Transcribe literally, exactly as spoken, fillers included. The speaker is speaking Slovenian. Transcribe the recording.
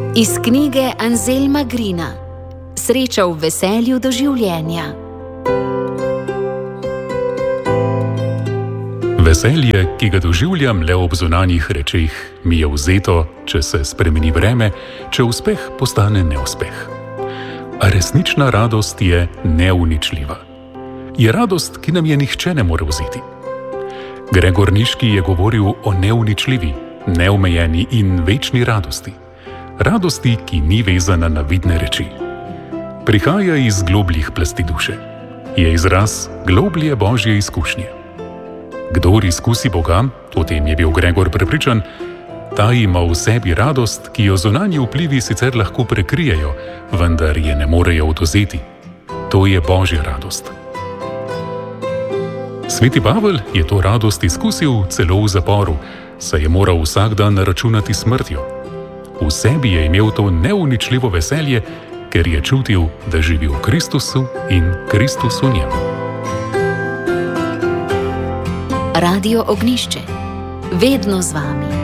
Iz knjige Anselma Grina Sreča v veselju do življenja. Veselje, ki ga doživljam le ob zunanjih rečeh, mi je vzeto, če se spremeni vreme, če uspeh postane neuspeh. A resnična radost je neuničljiva. Je radost, ki nam je nihče ne more vzeti. Gregor Niški je govoril o neuničljivi, neomejeni in večni radosti. Radosti, ki ni vezana na vidne reči. Prihaja iz globljih plasti duše. Je izraz globlje božje izkušnje. Kdor izkusi Boga, o tem je bil Gregor prepričan, ta ima v sebi radost, ki jo zunanji vplivi sicer lahko prekrijejo, vendar je ne morejo odvzeti. To je božja radost. Sveti Pavel je to radost izkusil celo v zaporu, saj je moral vsak dan računati smrtjo. V sebi je imel to neuničljivo veselje, ker je čutil, da živi v Kristusu in Kristus v njem. Radio Ognjišče. Vedno z vami.